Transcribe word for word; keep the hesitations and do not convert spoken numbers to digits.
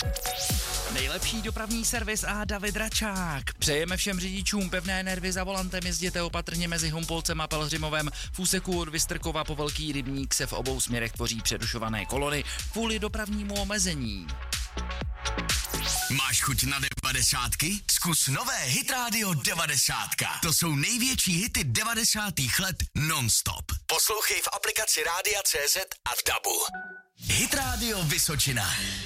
Nejlepší dopravní servis a David Račák. Přejeme všem řidičům pevné nervy za volantem, jezděte opatrně mezi Humpolcem a Pelhřimovem. V úseku od Vystrkova po Velký Rybník se v obou směrech tvoří přerušované kolony kvůli dopravnímu omezení. Máš chuť na devadesátky? Zkus nové Hit Radio devadesátka. To jsou největší hity devadesátých let non-stop. Poslouchej v aplikaci Rádia C Z a v dabu. Hit Radio Vysočina.